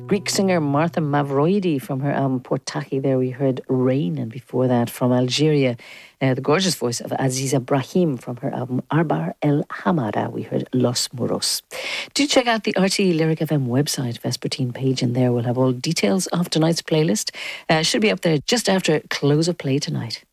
Greek singer Martha Mavroidi from her album Portaki. There we heard Rain, and before that from Algeria, the gorgeous voice of Aziza Brahim from her album Arbar El Hamada. We heard Los Muros. Do check out the RTE Lyric FM website, Vespertine page, and there we'll have all details of tonight's playlist. Should be up there just after close of play tonight.